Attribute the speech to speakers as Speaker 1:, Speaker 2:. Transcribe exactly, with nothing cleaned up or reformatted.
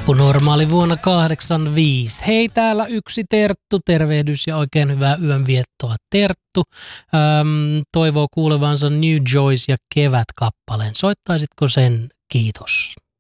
Speaker 1: Normaali vuonna kahdeksankymmentäviisi. Hei, täällä yksi Terttu, tervehdys ja oikein hyvää yönviettoa Terttu. Öm, toivoo kuulevansa New Joys ja Kevät-kappaleen. Soittaisitko sen? Kiitos.